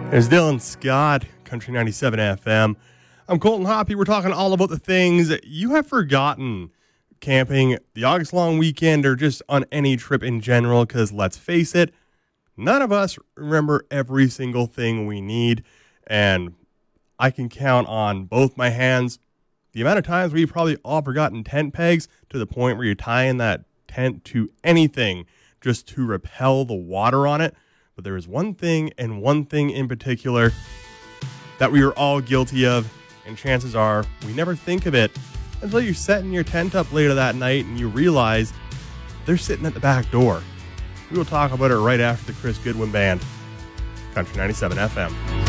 There's Dylan Scott, Country 97 FM. I'm Colton Hoppy. We're talking all about the things that you have forgotten camping the August long weekend or just on any trip in general, because let's face it, none of us remember every single thing we need, and I can count on both my hands the amount of times where you've probably all forgotten tent pegs to the point where you're tying that tent to anything just to repel the water on it. But there is one thing, and one thing in particular, that we are all guilty of, and chances are we never think of it until you're setting your tent up later that night and you realize they're sitting at the back door. We will talk about it right after the Chris Goodwin Band. Country 97 FM.